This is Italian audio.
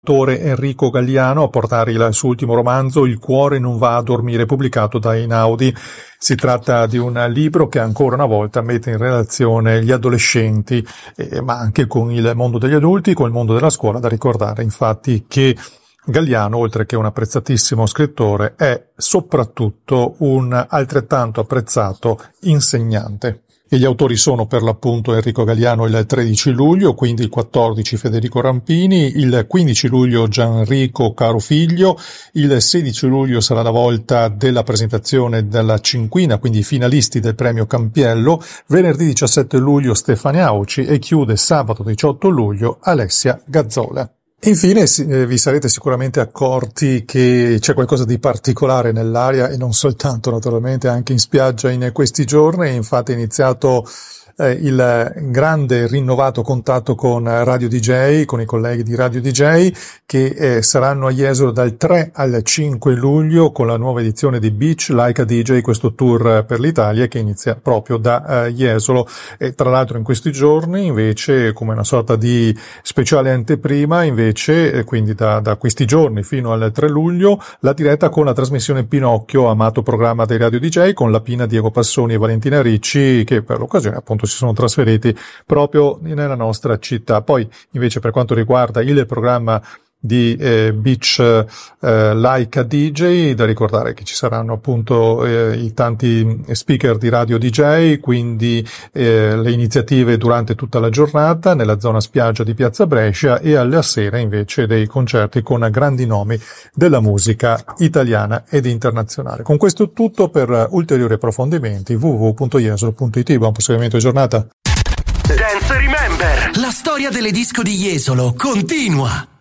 l'autore Enrico Galliano a portare il suo ultimo romanzo Il cuore non va a dormire, pubblicato da Einaudi. Si tratta di un libro che ancora una volta mette in relazione gli adolescenti, ma anche con il mondo degli adulti, con il mondo della scuola. Da ricordare infatti che Galliano, oltre che un apprezzatissimo scrittore, è soprattutto un altrettanto apprezzato insegnante. E gli autori sono per l'appunto Enrico Galliano il 13 luglio, quindi il 14 Federico Rampini, il 15 luglio Gianrico Carofiglio, il 16 luglio sarà la volta della presentazione della cinquina, quindi i finalisti del premio Campiello, venerdì 17 luglio Stefania Auci e chiude sabato 18 luglio Alessia Gazzola. Infine vi sarete sicuramente accorti che c'è qualcosa di particolare nell'aria e non soltanto naturalmente anche in spiaggia in questi giorni. Infatti è iniziato il grande rinnovato contatto con Radio DJ, con i colleghi di Radio DJ che saranno a Jesolo dal 3 al 5 luglio con la nuova edizione di Beach Like a DJ, questo tour per l'Italia che inizia proprio da Jesolo. E tra l'altro in questi giorni invece, come una sorta di speciale anteprima, invece quindi da questi giorni fino al 3 luglio la diretta con la trasmissione Pinocchio, amato programma dei Radio DJ, con la Pina, Diego Passoni e Valentina Ricci, che per l'occasione appunto si sono trasferiti proprio nella nostra città. Poi invece per quanto riguarda il programma di Beach Like a DJ, da ricordare che ci saranno appunto i tanti speaker di Radio DJ, quindi le iniziative durante tutta la giornata nella zona spiaggia di Piazza Brescia, e alla sera invece dei concerti con grandi nomi della musica italiana ed internazionale. Con questo è tutto. Per ulteriori approfondimenti www.jesolo.it. Buon proseguimento di giornata. Dance Remember, la storia delle disco di Jesolo continua.